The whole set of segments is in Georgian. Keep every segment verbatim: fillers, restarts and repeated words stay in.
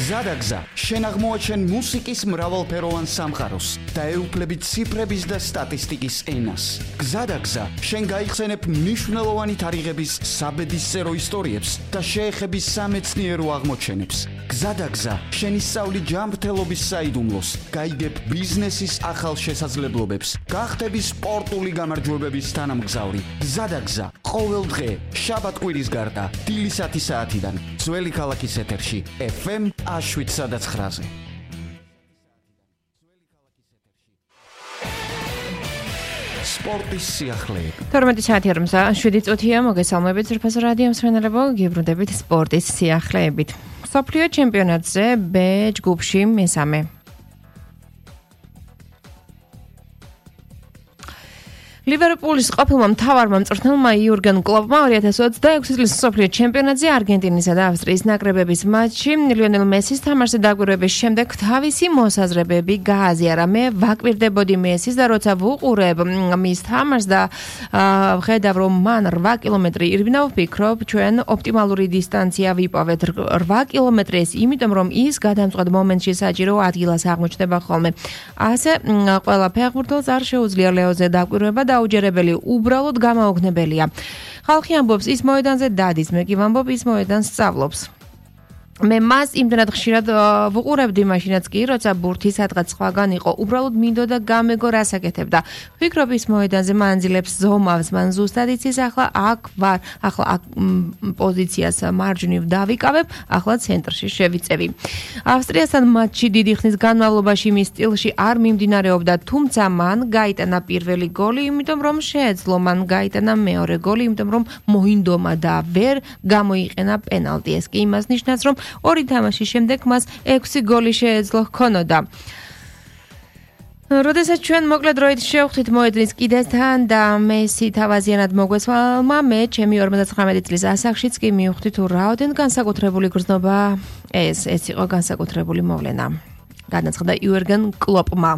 გზადაგზა, შენ აღმოაჩენ მუსიკის მრავალფეროვან სამყაროს და ეუფლები ციფრების და სტატისტიკის ენას. გზადაგზა, შენ გაიხსენებ მნიშვნელოვანი თარიღების საბედისწერო ისტორიებს და შეეხები სამეცნიერო აღმოჩენებს. გზადაგზა, შენ ისწავლი ჯანმრთელობის საიდუმლოს, გაიგებ ბიზნესის ახალ შესაძლებლობებს, გახდები სპორტული გამარჯვებების თანამგზავრი. გზადაგზა, ყოველ დღე, შაბათ-კვირის გარდა, დილისათი საათიდან, ძველი ქალაქის ეთერში, ეფ ემ შვიდ ცხრაზე. სპორტის სიახლეები. თორმეტი საათი შვიდი წუთია, მოგესალმებით ძვირფას რადიო მსმენელებო, გიბრუნდებით სპორტის სიახლეებით. მსოფლიო ჩემპიონატზე B ჯგუფში მესამე. ლივერპულის ყოფილმა მთავარმა მწვრთნელმა იურგენ კლოპმა ორი ათას ოცდაექვსი წლის მსოფლიო ჩემპიონატზე არგენტინისა და ავსტრიის ნაკრებების მატჩში ლიონელ მესის თამაშზე დაკვირვების შემდეგ თავისი მოსაზრებები გააზიარა. მე ვაკვირდებოდი მესის და როცა ვუყურებ მის თამაშს და ვხედავ რომ მან რვა კილომეტრი ირბინა, ვფიქრობ ჩვენ ოპტიმალური დისტანცია ვიპოვეთ რვა კილომეტრის, იმიტომ რომ ის გადამწყვეტ მომენტში საჭირო ადგილას აღმოჩნდება ხოლმე. ასე ყველა ფეხბურთელს არ შეუძლია ლეოზე დაკვირვება და უჯერებელი უბრალოდ გამაოგნებელია. ხალხი ამბობს ის მოედანზე დადის, მე კი ვამბობ ის მოედანს სწავლობს. მე მას იმდენად ხშირად ვუყურებდი მაშინაც კი, როცა ბურთი სადღაც სხვაგან იყო, უბრალოდ მინდოდა გამეგო რას აკეთებდა. ვფიქრობ ის მოედანზე მანძილებს ზომავს, მან ზუსტად იცის ახლა აქ ვარ, ახლა აქ პოზიციას მარჯვნივ დავიკავებ, ახლა ცენტრში შევიწევი. ავსტრიასთან მატჩი დიდი ხნის განმავლობაში მის სტილში არ მიმდინარეობდა, თუმცა მან გაიტანა პირველი გოლი, იმიტომ რომ შეეძლო, მან გაიტანა მეორე გოლი, იმიტომ რომ მოინდომა და ვერ გამოიყენა პენალტი. ეს კი იმას ნიშნავს, რომ ორი თამაშის შემდეგ მას ექვსი გოლი შეეძლო ჰქონოდა. როდესაც ჩვენ მოკლედ დროით შევხვდით მოედნის კიდესთან და მესი თავაზიანად მოგვესალმა, მე ჩემი ორმოცდათხრამეტი წლის ასაკშიც კი მივხვდი თუ რაოდენ განსაკუთრებული გრძნობა ეს ეს იყო განსაკუთრებული მოვლენა. განაცხადა იურგენ კლოპმა.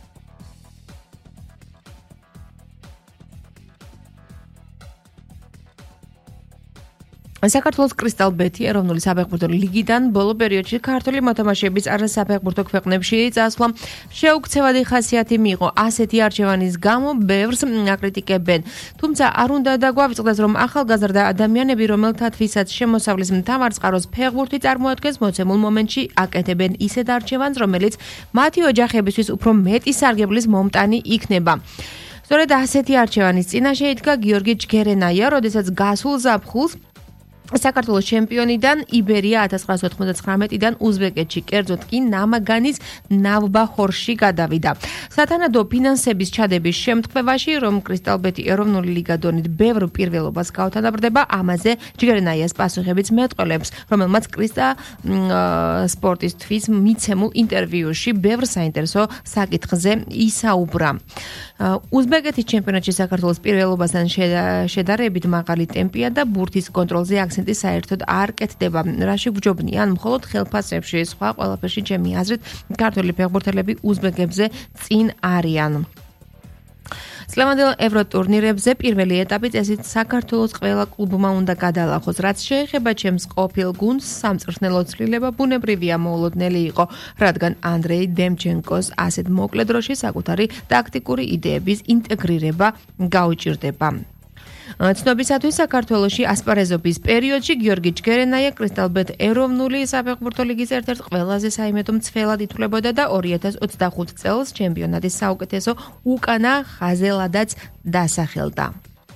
საქართველოს კრისტალ ბეთი ეროვნული საფეხბურთო ლიგიდან ბოლო პერიოდში ქართული მოთამაშეების არასაფეხბურთო ქვეყნებში წასვლა შეუქცევადი ხასიათი მიიღო. ასეთი არჩევანის გამო ბევრს აკრიტიკებენ. თუმცა არ უნდა დაგვავიწყდეს, რომ ახალგაზრდა ადამიანები, რომელთათვისაც შემოსავლის მთავარწყაროს ფეხბურთი წარმოადგენს, მოცემულ მომენტში აკეთებენ ისეთ არჩევანს, რომელიც მათი ოჯახებისთვის უფრო მეტი სარგებლის მომტანი იქნება. სწორედ ასეთი არჩევანის წინაშე იდგა გიორგი ჯგერენაია, როდესაც გასულ ზაფხულს საქართველოს ჩემპიონიდან იბერია ათას ცხრაასი ოთხმოცდათხრამეტიდან უზბეკეთში, კერძოდ კი ნამაგანის ნავბახორში გადავიდა. სათანადო ფინანსების ჩადების შემთხვევაში, რომ კრისტალბეთი ეროვნული ლიგა დონით ბევრ პირველობას გაუთანაბრდება, ამაზე ჯგერენაიას პასუხებიც მეტყველებს, რომელმაც კრისტა სპორტისთვის მიცემულ ინტერვიუში ბევრ საინტერესო საკითხზე ისაუბრა. უზბეკეთის ჩემპიონატში საქართველოს პირველობასთან შედარებით მაღალი ტემპია და ბურთის კონტროლზე აქცენტი საერთოდ არ კეთდება. რაში გვჯობნიან მხოლოდ ხელფასებში, სხვა ყველაფერში ჩემი აზრით ქართველი ფეხბურთელები უზბეკებზე წინ არიან. წლევანდელ ევროტურნირებზე პირველი ეტაპი წესით საქართველოს ყველა კლუბმა უნდა გადალახოს. რაც შეეხება ჩემს ყოფილ გუნდს, სამწვრთნელო ცვლილება ბუნებრივია მოულოდნელი იყო, რადგან ანდრეი დემჩენკოს ასეთ მოკლე დროში საკუთარი ტაქტიკური იდეების ინტეგრირება გაუჭირდება. ცნობისათვის საქართველოში ასპარეზობის პერიოდში გიორგი ჯგერენაია კრისტალბეთ ეროვნული საფეხბურთო ლიგის ერთ-ერთ ყველაზე საიმედო მცველად ითვლებოდა და ორი ათას ოცდახუთი წელს ჩემპიონატის საუკეთესო უკანა ხაზელადაც დასახელდა.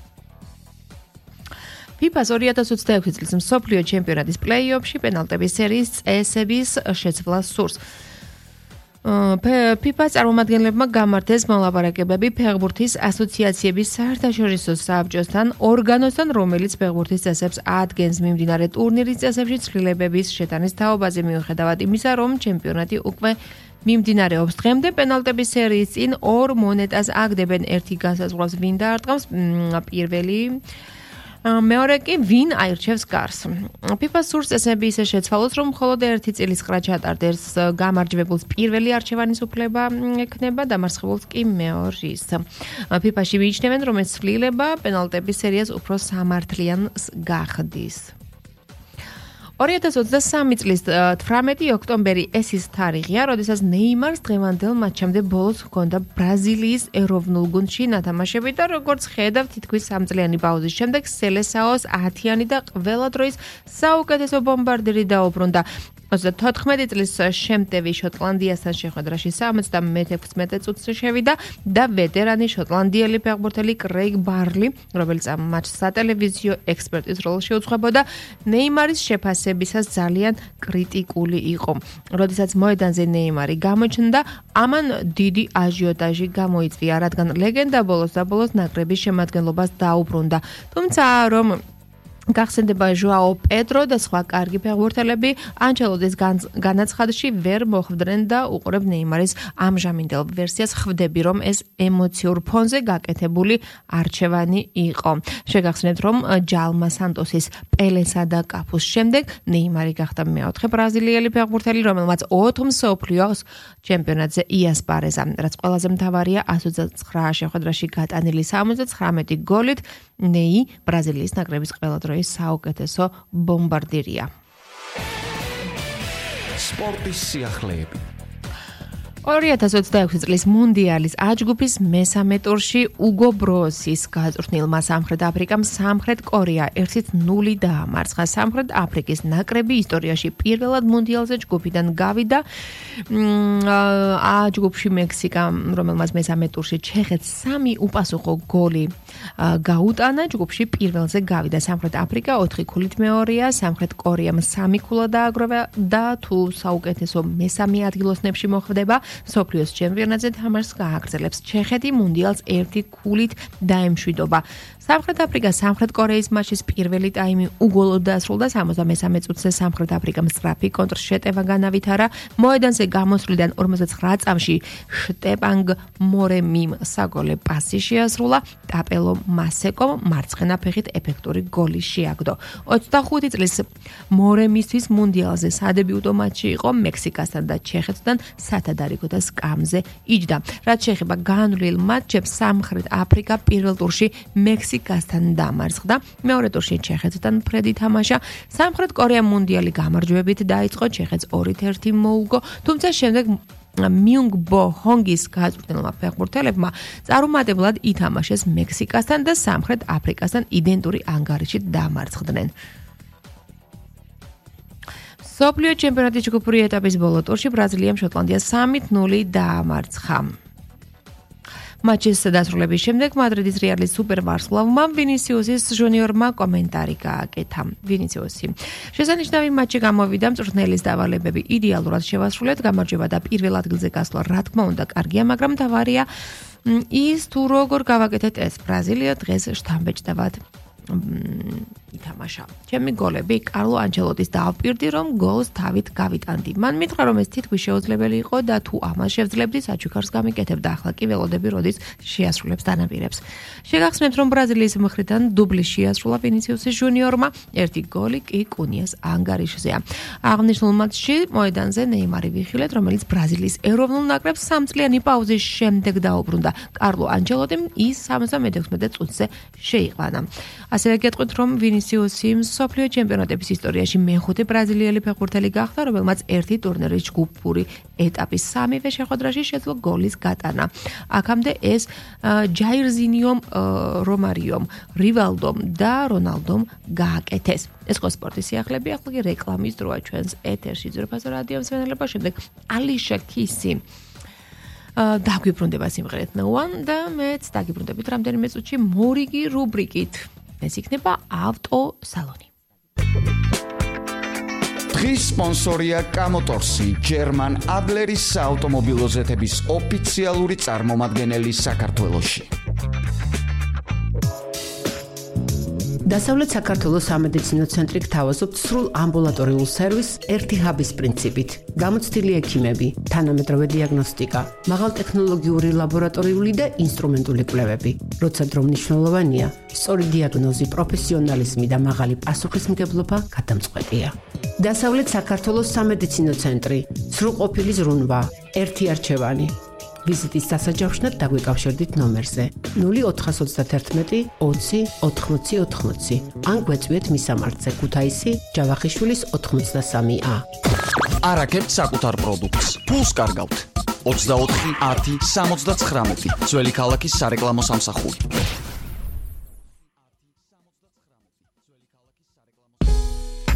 ფიფას ორი ათას ოცდაექვსი წლის მსოფლიო ჩემპიონატის პლეი-ოფში პენალტების სერიის წესების შეცვლას სურს. ფიფა წარმომადგენლებმა გამართეს მოლაპარაკებები ფეხბურთის ასოციაციების საერთაშორისო საბჭოსთან, ორგანოსთან, რომელიც ფეხბურთის წესებს ადგენს მიმდინარე ტურნირის წესებში ცვლილებების შეტანის თაობაზე, მიუხედავად იმისა, რომ ჩემპიონატი უკვე მიმდინარეობს. დღემდე პენალტების სერიის წინ ორ მონეტას აგდებენ, ერთი განსაზღვრავს ვინ დაარტყამს პირველი მეორე კი ვინ აირჩევს გარს. ფიფას სურს წესები ისე შეცვალოს, რომ მხოლოდ ერთი წილისყრა ჩატარდეს, გამარჯვებულს პირველი არჩევანის უფლება ექნება, დამარცხებულს კი მეორის. ფიფაში მიიჩნევენ, რომ ეს ცვლილება პენალტების სერიას უფრო სამართლიანს გახდის. ორი ათას ოცდასამი წლის თვრამეტი ოქტომბერი ეს ის თარიღია, როდესაც ნეიმარს დღევანდელ მატჩამდე ბოლოს ჰქონდა ბრაზილიის ეროვნულ გუნდში ნათამაშები და როგორც ხედავთ, თითქმის სამწლიანი პაუზის შემდეგ სელესაოს ათიანი და ყველა დროის საუკეთესო ბომბარდირი დაუბრუნდა. ოცდათოთხმეტი წლის შემტევი შოტლანდიასთან შეხვედრაში სამოცდამეექვსმეტ წუთში შევიდა და ვეტერანი შოტლანდიელი ფეხბურთელი კრეიგ ბარლი, რომელიც ამ მატჩს სატელევიზიო ექსპერტის როლში უძღვებოდა, ნეიმარის შეფასებისას ძალიან კრიტიკული იყო. როდესაც მოედანზე ნეიმარი გამოჩნდა, ამან დიდი აჟიოტაჟი გამოიწვია, რადგან ლეგენდა ბოლოს და ბოლოს ნაკრების შემადგენლობას დაუბრუნდა. თუმცა რომ გახსენდება ჟოაო პედრო და სხვა კარგი ფეხბურთელები ანჩელოტის განაცხადში ვერ მოხვდნენ და უყურებ ნეიმარის ამჟამინდელ ვერსიას, ხვდები რომ ეს ემოციურ ფონზე გაკეთებული არჩევანი იყო. შეგახსენებთ რომ ჯალმა სანტოსის, პელესა და კაფუს შემდეგ ნეიმარი გახდა მეოთხე ბრაზილიელი ფეხბურთელი, რომელმაც ოთხ მსოფლიოს ჩემპიონატზე იასპარეზა, რაც ყველაზე მთავარია ათს ოცდაცხრა შეხვედრაში გატანილი სამოცდათხრამეტი გოლით. ნეი ბრაზილიის ნაკრების ყველა დროის საუკეთესო ბომბარდირია. სპორტის სიახლეები. ორი ათას ოცდაექვსი წლის მუნდიალის A ჯგუფის მესამე ტურში უგო ბროსის გაწვრთნილმა სამხრეთ აფრიკამ სამხრეთ კორეა ერთით ნული დაამარცხა. სამხრეთ აფრიკის ნაკრები ისტორიაში პირველად მუნდიალზე ჯგუფიდან გავიდა. A ჯგუფში მექსიკა, რომელმაც მესამე ტურში ჩეხეთს სამი უპასუხო გოლი გაუტანა, ჯგუფში პირველზე გავიდა. სამხრეთ აფრიკა ოთხი ქულით მეორეა, სამხრეთ კორეამ სამი ქულა დააგროვა და თუ საუკეთესო მესამე ადგილოსნებში მოხვდება, მსოფლიოს ჩემპიონატზე თამაშს გააგრძელებს. ჩეხეთი მუნდიალს ერთი ქულით დაემშვიდობა. სამხრეთ აფრიკა სამხრეთ კორეის მატჩის პირველი ტაიმი უგოლოდ დასრულდა. სამოცდამესამე წუთზე სამხრეთ აფრიკამ სწრაფი კონტრშეტევა განავითარა. მოედანზე გამოსვლიდან ორმოცდაცხრა წამში შტეპანგ მორემიმ საგოლე პასი შეასრულა. ტაპელო მასეკომ მარცხენა ფეხით ეფექტური გოლი შეაგდო. ოცდახუთი წლის მორემისთვის მუნდიალზე სადებიუტო მატჩი იყო მექსიკასთან და ჩეხეთთან სათადარიგო და სკამზე იჯდა. რაც შეეხება განვლილ მატჩებს, სამხრეთ აფრიკა პირველ ტურში მექსიკასთან დამარცხდა, მეორე ტურში ჩეხეთთან ფრედი თამაშა. სამხრეთ კორეა მუნდიალი გამარჯვებით დაიწყო, ჩეხეთს ორით ერთი მოუგო, თუმცა შემდეგ მიუნგ ბო ჰონგის გაწვრთნილმა ფეხბურთელებმა წარუმატებლად ითამაშეს მექსიკასთან და სამხრეთ აფრიკასთან იდენტური ანგარიშით დამარცხდნენ. მსოფლიო ჩემპიონატის ჯგუფური ეტაპის ბოლო ტურში ბრაზილიამ შოტლანდიას სამით ნული დაამარცხა. მატჩის დასრულების შემდეგ მადრიდის რეალის სუპერვარსკვლავმა ვინისიუსის ჟუნიორმა კომენტარი გააკეთა. ვინისიუსი: შესანიშნავი მატჩი გამოვიდა, მწვრთნელის დავალებები იდეალურად შევასრულეთ, გამარჯვება და პირველ ადგილზე გასვლა რა თქმა უნდა კარგია, მაგრამ მთავარია ის თუ როგორ გავაკეთეთ ეს. ბრაზილია დღეს შთამბეჭდავად ითამაშა. ჩემი გოლები კარლო ანჩელოტის დაავპირდი, რომ გოლს თავით გავიტანდი. მან მითხრა, რომ ეს თითქმის შეუძლებელი იყო და თუ ამას შევძლებდი, საჩუქარს გამიკეთებდა. ახლა კი ველოდები, როდის შეასრულებს დანაპირებს. შეგახსენებთ, რომ ბრაზილიის მხრიდან დუბლი შეასრულა ვინისიუსის ჟუნიორმა, ერთი გოლი კი კუნიას ანგარიშზეა. აღნიშნულ მატჩში მოედანზე ნეიმარი ვიხილეთ, რომელიც ბრაზილიის ეროვნულ ნაკრებს სამწლიანი პაუზის შემდეგ დაუბრუნდა. კარლო ანჩელოტიმ ის სამოცდამეექვსმეტ წუთზე შეიყვანა. ასევე გეტყვით, რომ ვინისიუსი მსოფლიო ჩემპიონატების ისტორიაში მეხუთე ბრაზილიელი ფეხბურთელი გახდა, რომელმაც ერთი ტურნირის ჯგუფური ეტაპის სამივე შეხვედრაში შეძლო გოლის გატანა. აქამდე ეს ჯაირზინიომ, რომარიომ, რივალდომ და რონალდომ გააკეთეს. ეს ხო სპორტის სიახლეები, ახლა კი რეკლამის დროა ჩვენს ეთერში. ძვირფასო რადიო მსმენელება, შემდეგ ალიშა კისი დაგვიბრუნდება სიმღერით No One და მეც დაგიბრუნდებით რამდენიმე წუთში მორიგი რუბრიკით. ეს იქნება ავტო სალონი. დღის სპონსორია კამოტორსი, ჯერმან ადლერის საავტომობილო ზეთების ოფიციალური წარმომადგენელი საქართველოში. დასავლეთ საქართველოს სამედიცინო ცენტრი გთავაზობთ სრულ ამბულატორიულ სერვისს ერთი ჰაბის პრინციპით. გამოცდილი ექიმები, თანამედროვე დიაგნოსტიკა, მაღალტექნოლოგიური ლაბორატორიული და ინსტრუმენტული კვლევები. როცა დრო მნიშვნელოვანია, სწორი დიაგნოზი, პროფესიონალიზმი და მაღალი პასუხისმგებლობა გადამწყვეტია. დასავლეთ საქართველოს სამედიცინო ცენტრი, სრულყოფილი ზრუნვა, ერთი არჩევანი. ვიზიტის დასაჯავშნად დაგვიკავშირდით ნომერზე ნული ოთხას ოცდაათერთმეტი ოცი ოთხმოცი ოთხმოცი ან გვეწვიეთ მისამართზე ქუთაისი ჯავახიშვილის ოთხმოცდასამი ა. არაკებთ საკუთარ პროდუქტს. ფულს კარგავთ. ოცდაოთხი ათი სამოცდაცხრამეტი ძველი ქალაქის სარეკლამო სამსახური.